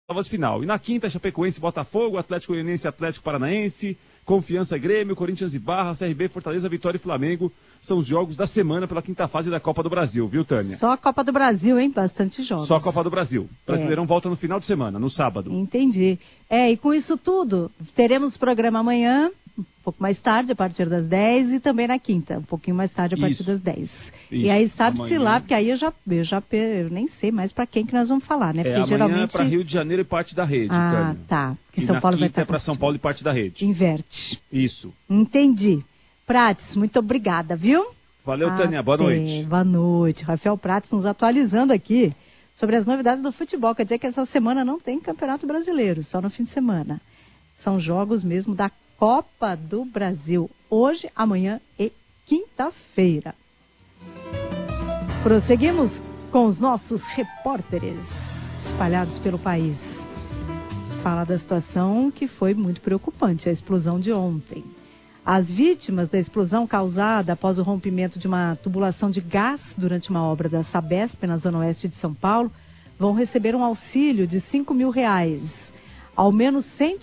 oitavas final. E na quinta, Chapecoense, Botafogo, Atlético Goianiense, Atlético Paranaense, Confiança, Grêmio, Corinthians e Barra, CRB, Fortaleza, Vitória e Flamengo. São os jogos da semana pela quinta fase da Copa do Brasil, viu, Tânia? Só a Copa do Brasil, hein? Bastante jogos. Só a Copa do Brasil. O Brasileirão volta no final de semana, no sábado. Entendi. E com isso tudo, teremos programa amanhã, um pouco mais tarde, a partir das 10, e também na quinta, um pouquinho mais tarde, a partir das 10. E aí sabe-se lá, porque aí eu nem sei mais para quem que nós vamos falar, né? Porque amanhã geralmente é para Rio de Janeiro e parte da rede, Tânia. Tá. Que São Paulo vai estar para São Paulo e parte da rede. Inverte. Isso. Entendi. Prates, muito obrigada, viu? Valeu, Tânia. Boa noite. Boa noite. Rafael Prates nos atualizando aqui sobre as novidades do futebol. Quer dizer que essa semana não tem Campeonato Brasileiro, só no fim de semana. São jogos mesmo da Copa do Brasil. Hoje, amanhã e quinta-feira. Prosseguimos com os nossos repórteres espalhados pelo país. Fala da situação que foi muito preocupante, a explosão de ontem. As vítimas da explosão causada após o rompimento de uma tubulação de gás durante uma obra da Sabesp na zona oeste de São Paulo vão receber um auxílio de R$5 mil. Ao menos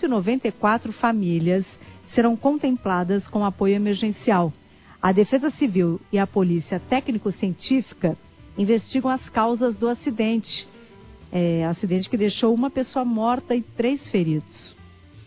194 famílias serão contempladas com apoio emergencial. A Defesa Civil e a Polícia Técnico-Científica investigam as causas do acidente. Acidente que deixou uma pessoa morta e 3 feridos.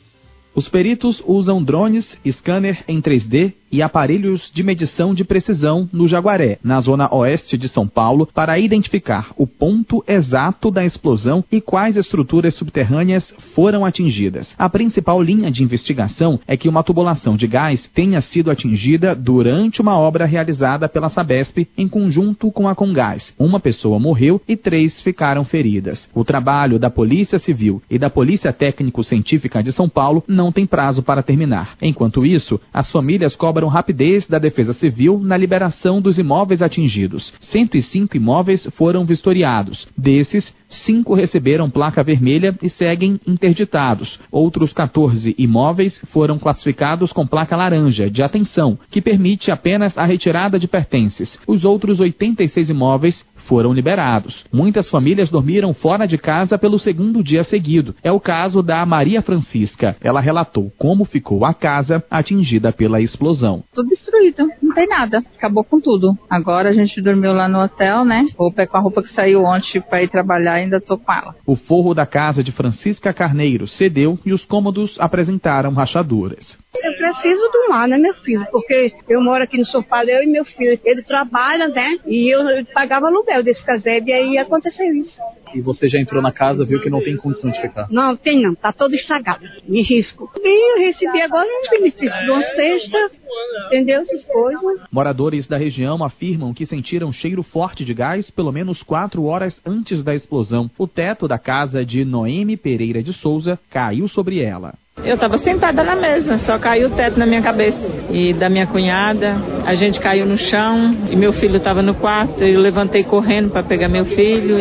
Os peritos usam drones, scanner em 3D e aparelhos de medição de precisão no Jaguaré, na zona oeste de São Paulo, para identificar o ponto exato da explosão e quais estruturas subterrâneas foram atingidas. A principal linha de investigação é que uma tubulação de gás tenha sido atingida durante uma obra realizada pela Sabesp em conjunto com a Comgás. Uma pessoa morreu e 3 ficaram feridas. O trabalho da Polícia Civil e da Polícia Técnico-Científica de São Paulo não tem prazo para terminar. Enquanto isso, as famílias cobram rapidez da Defesa Civil na liberação dos imóveis atingidos. 105 imóveis foram vistoriados. Desses, 5 receberam placa vermelha e seguem interditados. Outros 14 imóveis foram classificados com placa laranja, de atenção, que permite apenas a retirada de pertences. Os outros 86 imóveis foram liberados. Muitas famílias dormiram fora de casa pelo 2º dia seguido. É o caso da Maria Francisca. Ela relatou como ficou a casa atingida pela explosão. Tudo destruído, não tem nada. Acabou com tudo. Agora a gente dormiu lá no hotel, né? Com a roupa que saiu ontem para ir trabalhar, ainda tô com ela. O forro da casa de Francisca Carneiro cedeu e os cômodos apresentaram rachaduras. Eu preciso do mar, né, meu filho? Porque eu moro aqui no São Paulo, eu e meu filho. Ele trabalha, né? E eu pagava aluguel desse casebre, e aí aconteceu isso. E você já entrou na casa, viu que não tem condição de ficar? Não, tem não. Tá todo estragado. Me risco. E eu recebi agora um benefício de uma cesta, entendeu? Essas coisas. Moradores da região afirmam que sentiram cheiro forte de gás pelo menos 4 horas antes da explosão. O teto da casa de Noemi Pereira de Souza caiu sobre ela. Eu estava sentada na mesa, só caiu o teto na minha cabeça. E da minha cunhada, a gente caiu no chão e meu filho estava no quarto. Eu levantei correndo para pegar meu filho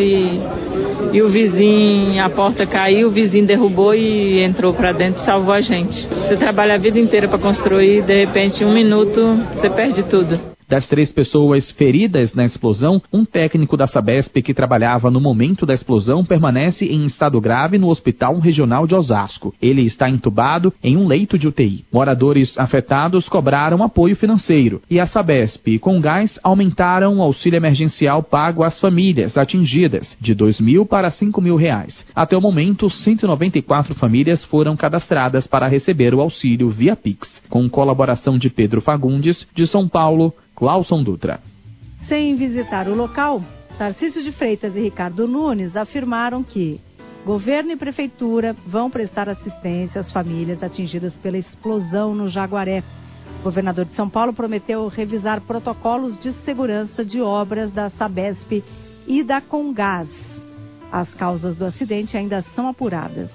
e o vizinho, a porta caiu, o vizinho derrubou e entrou para dentro e salvou a gente. Você trabalha a vida inteira para construir, de repente, em 1 minuto, você perde tudo. Das 3 pessoas feridas na explosão, um técnico da Sabesp que trabalhava no momento da explosão permanece em estado grave no Hospital Regional de Osasco. Ele está entubado em um leito de UTI. Moradores afetados cobraram apoio financeiro e a Sabesp e Comgás aumentaram o auxílio emergencial pago às famílias atingidas, de R$2 mil para R$5 mil. Até o momento, 194 famílias foram cadastradas para receber o auxílio via Pix. Com colaboração de Pedro Fagundes, de São Paulo, Clauson Dutra. Sem visitar o local, Tarcísio de Freitas e Ricardo Nunes afirmaram que governo e prefeitura vão prestar assistência às famílias atingidas pela explosão no Jaguaré. O governador de São Paulo prometeu revisar protocolos de segurança de obras da Sabesp e da Comgás. As causas do acidente ainda são apuradas.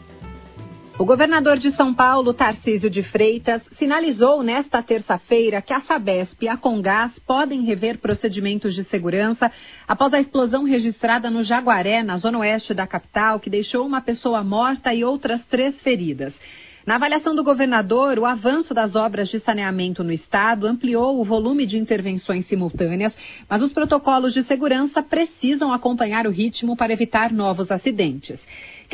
O governador de São Paulo, Tarcísio de Freitas, sinalizou nesta terça-feira que a Sabesp e a Comgás podem rever procedimentos de segurança após a explosão registrada no Jaguaré, na zona oeste da capital, que deixou uma pessoa morta e outras 3 feridas. Na avaliação do governador, o avanço das obras de saneamento no estado ampliou o volume de intervenções simultâneas, mas os protocolos de segurança precisam acompanhar o ritmo para evitar novos acidentes.